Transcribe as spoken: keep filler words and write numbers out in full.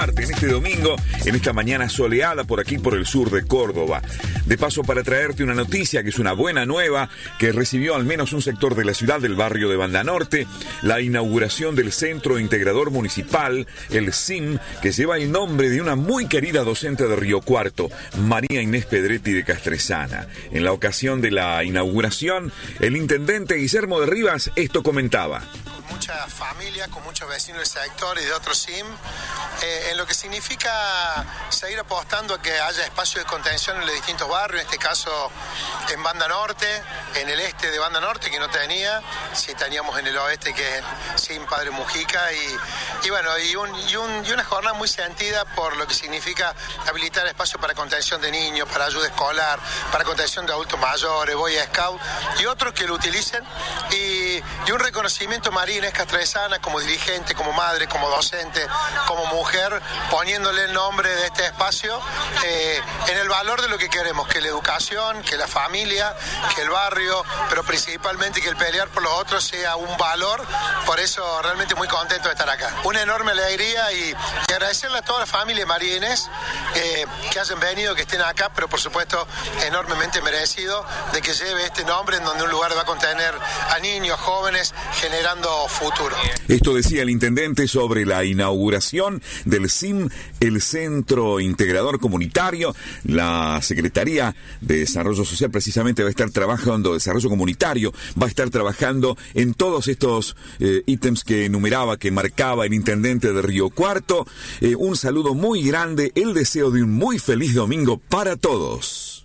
En este domingo, en esta mañana soleada por aquí, por el sur de Córdoba. De paso, para traerte una noticia que es una buena nueva, que recibió al menos un sector de la ciudad del barrio de Banda Norte, la inauguración del Centro Integrador Municipal, el C I M, que lleva el nombre de una muy querida docente de Río Cuarto, María Inés Pedretti de Castresana. En la ocasión de la inauguración, el intendente Guillermo de Rivas esto comentaba. Mucha familia, con muchos vecinos del sector y de otros C I M, eh, en lo que significa seguir apostando a que haya espacio de contención en los distintos barrios, en este caso en Banda Norte, en el este de Banda Norte, que no tenía, sí teníamos en el oeste, que es C I M Padre Mujica, y, y bueno, y, un, y, un, y una jornada muy sentida por lo que significa habilitar espacio para contención de niños, para ayuda escolar, para contención de adultos mayores, Boy Scout, y otros que lo utilicen, y, y un reconocimiento María Inés Castresana como dirigente, como madre, como docente, como mujer, poniéndole el nombre de este espacio eh, en el valor de lo que queremos, que la educación, que la familia, que el barrio, pero principalmente que el pelear por los otros sea un valor. Por eso realmente muy contento de estar acá. Una enorme alegría y, y agradecerle a toda la familia María Inés eh, que hayan venido, que estén acá, pero por supuesto enormemente merecido de que lleve este nombre en donde un lugar va a contener a niños, jóvenes, generando futuro. Esto decía el intendente sobre la inauguración del C I M, el Centro Integrador Comunitario. La Secretaría de Desarrollo Social precisamente va a estar trabajando, Desarrollo Comunitario, va a estar trabajando en todos estos eh, ítems que enumeraba, que marcaba el intendente de Río Cuarto. Eh, un saludo muy grande, el deseo de un muy feliz domingo para todos.